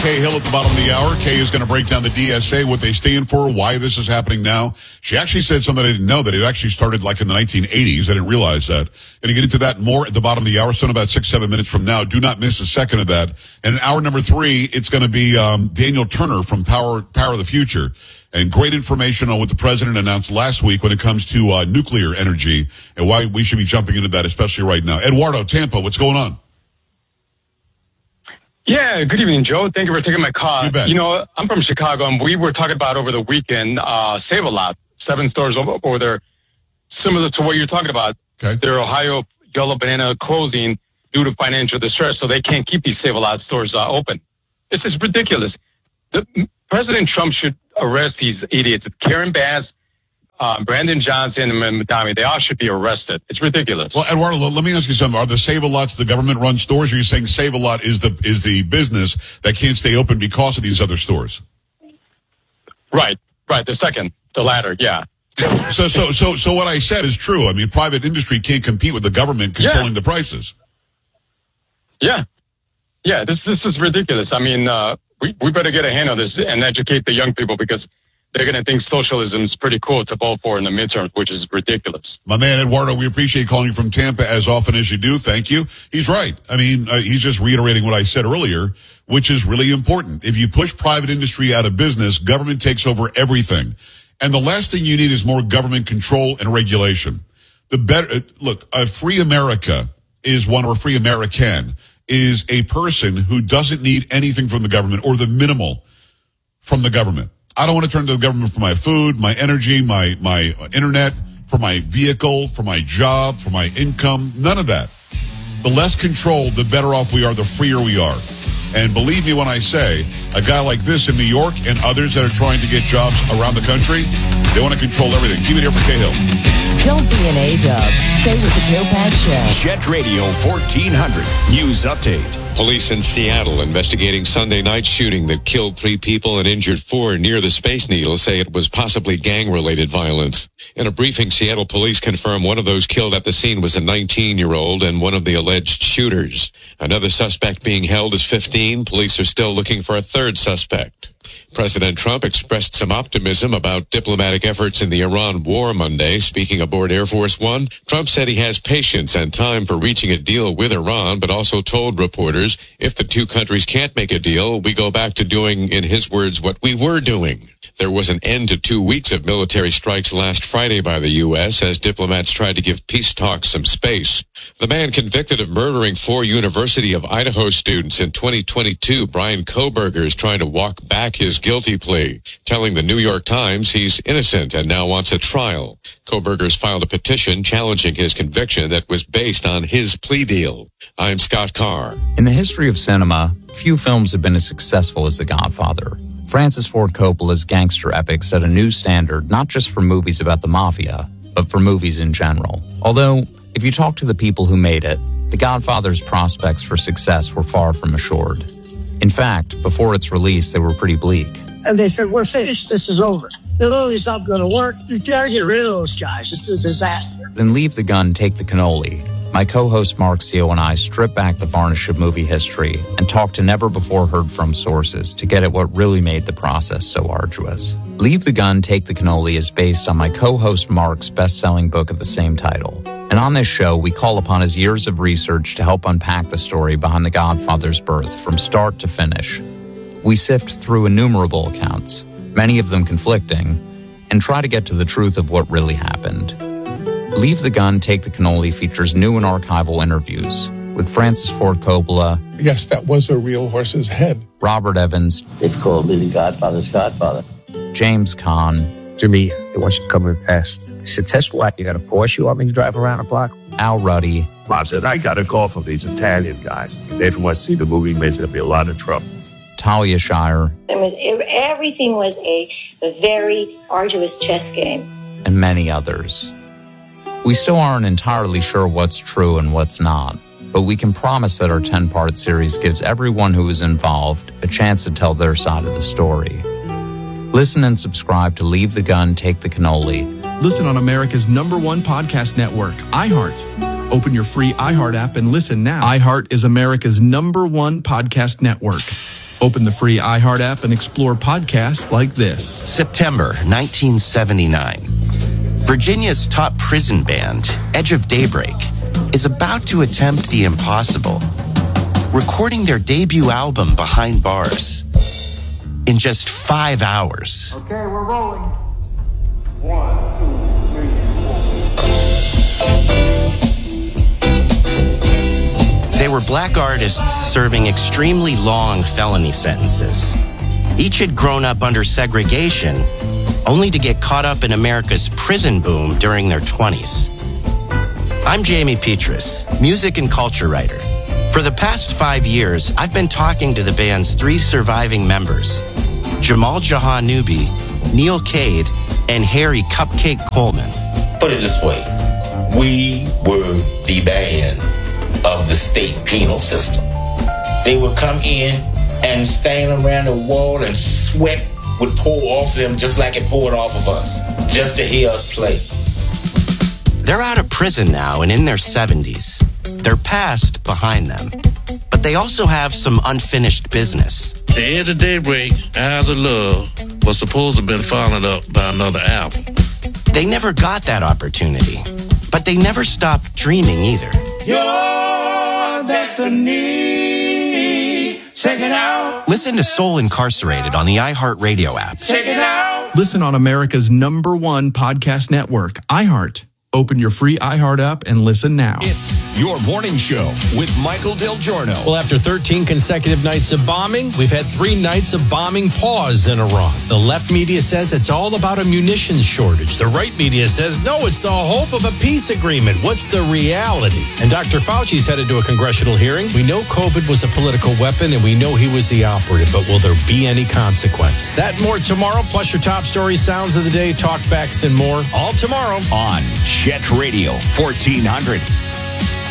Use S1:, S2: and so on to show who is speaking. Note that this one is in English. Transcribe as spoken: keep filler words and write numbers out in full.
S1: Kay Hill at the bottom of the hour. Kay is going to break down the D S A, what they stand for, why this is happening now. She actually said something I didn't know, that it actually started like in the nineteen eighties. I didn't realize that. Going to get into that more at the bottom of the hour, so in about six, seven minutes from now. Do not miss a second of that. And in hour number three, it's going to be um, Daniel Turner from Power Power of the Future. And great information on what the president announced last week when it comes to uh, nuclear energy and why we should be jumping into that, especially right now. Eduardo, Tampa, what's going on?
S2: Yeah, good evening, Joe. Thank you for taking my call.
S1: You bet.
S2: You know, I'm from Chicago, and we were talking about over the weekend, uh, Save-A-Lot, seven stores over, over there, similar to what you're talking about.
S1: Okay.
S2: Their Ohio Yellow Banana closing due to financial distress, so they can't keep these Save-A-Lot stores uh, open. This is ridiculous. The, President Trump should arrest these idiots. Karen Bass, uh, Brandon Johnson, and Madami, they all should be arrested. It's ridiculous.
S1: Well, Eduardo, let me ask you something. Are the Save-A-Lots the government-run stores, or are you saying Save-A-Lot is the is the business that can't stay open because of these other stores?
S2: Right, right. The second, the latter, yeah.
S1: So, so, so, so what I said is true. I mean, private industry can't compete with the government controlling
S2: yeah.
S1: the prices.
S2: Yeah, yeah. This this is ridiculous. I mean, uh, we we better get a hand on this and educate the young people, because they're going to think socialism is pretty cool to vote for in the midterm, which is ridiculous.
S1: My man, Eduardo, we appreciate calling you from Tampa as often as you do. Thank you. He's right. I mean, uh, he's just reiterating what I said earlier, which is really important. If you push private industry out of business, government takes over everything. And the last thing you need is more government control and regulation. The better, look, a free America is one, or a free American is a person who doesn't need anything from the government, or the minimal from the government. I don't want to turn to the government for my food, my energy, my, my internet, for my vehicle, for my job, for my income. None of that. The less control, the better off we are, the freer we are. And believe me when I say, a guy like this in New York and others that are trying to get jobs around the country, they want to control everything. Keep it here for Cahill.
S3: Don't be an A-dub. Stay with the Joe Pags Show.
S4: Jet Radio fourteen hundred. News update.
S5: Police in Seattle investigating Sunday night shooting that killed three people and injured four near the Space Needle say it was possibly gang-related violence. In a briefing, Seattle police confirm one of those killed at the scene was a nineteen-year-old and one of the alleged shooters. Another suspect being held is fifteen. Police are still looking for a third suspect. President Trump expressed some optimism about diplomatic efforts in the Iran war Monday. Speaking aboard Air Force One, Trump said he has patience and time for reaching a deal with Iran, but also told reporters if the two countries can't make a deal, we go back to doing, in his words, what we were doing. There was an end to two weeks of military strikes last Friday by the U S as diplomats tried to give peace talks some space. The man convicted of murdering four University of Idaho students in twenty twenty-two, Brian Kohberger, is trying to walk back his guilty plea, telling the New York Times he's innocent and now wants a trial. Kohberger's filed a petition challenging his conviction that was based on his plea deal. I'm Scott Carr.
S6: In the history of cinema, few films have been as successful as The Godfather. Francis Ford Coppola's gangster epic set a new standard not just for movies about the mafia, but for movies in general. Although, if you talk to the people who made it, The Godfather's prospects for success were far from assured. In fact, before its release, they were pretty bleak.
S7: And they said, we're finished, this is over. The movie's not going to work. You gotta get rid of those guys. It's a disaster.
S6: Then Leave the Gun, Take the Cannoli. My co-host Mark Seal and I strip back the varnish of movie history and talk to never-before-heard-from sources to get at what really made the process so arduous. Leave the Gun, Take the Cannoli is based on my co-host Mark's best-selling book of the same title. And on this show, we call upon his years of research to help unpack the story behind The Godfather's birth from start to finish. We sift through innumerable accounts, many of them conflicting, and try to get to the truth of what really happened. Leave the Gun, Take the Cannoli features new and archival interviews with Francis Ford Coppola.
S8: Yes, that was a real horse's head.
S6: Robert Evans.
S9: It's called me the Godfather's Godfather.
S6: James Caan.
S10: To me, they want you to come and test. I said, test what? You got a Porsche you want me to drive around the block?
S6: Al Ruddy.
S11: I said, I got a call from these Italian guys. They from want to see the movie, means there'll be a lot of trouble.
S6: Talia Shire.
S12: It was, everything was a, a very arduous chess game.
S6: And many others. We still aren't entirely sure what's true and what's not, but we can promise that our ten-part series gives everyone who is involved a chance to tell their side of the story. Listen and subscribe to Leave the Gun, Take the Cannoli.
S13: Listen on America's number one podcast network, iHeart. Open your free iHeart app and listen now. iHeart is America's number one podcast network. Open the free iHeart app and explore podcasts like this.
S14: September nineteen seventy-nine. Virginia's top prison band, Edge of Daybreak, is about to attempt the impossible, recording their debut album Behind Bars in just five hours.
S15: Okay, we're rolling. One, two, three, four.
S14: They were black artists serving extremely long felony sentences. Each had grown up under segregation, only to get caught up in America's prison boom during their twenties. I'm Jamie Petrus, music and culture writer. For the past five years, I've been talking to the band's three surviving members, Jamal Jahan Newby, Neil Cade, and Harry Cupcake Coleman.
S16: Put it this way, we were the band of the state penal system. They would come in and stand around the wall and sweat would pour off them just like it poured off of us, just to hear us play.
S14: They're out of prison now and in their seventies. Their past behind them. But they also have some unfinished business.
S17: The Edge of Daybreak, Eyes of Love, was supposed to have been followed up by another album.
S14: They never got that opportunity, but they never stopped dreaming either.
S15: Your destiny, check it out.
S14: Listen to Soul Incarcerated on the iHeartRadio app.
S15: Check it out.
S13: Listen on America's number one podcast network, iHeart. Open your free iHeart app and listen now.
S4: It's Your Morning Show with Michael Del Giorno.
S18: Well, after thirteen consecutive nights of bombing, we've had three nights of bombing pause in Iran. The left media says it's all about a munitions shortage. The right media says, no, it's the hope of a peace agreement. What's the reality? And Doctor Fauci's headed to a congressional hearing. We know COVID was a political weapon, and we know he was the operative, but will there be any consequence? That and more tomorrow, plus your top stories, sounds of the day, talkbacks, and more. All tomorrow
S4: on Jet Radio fourteen hundred.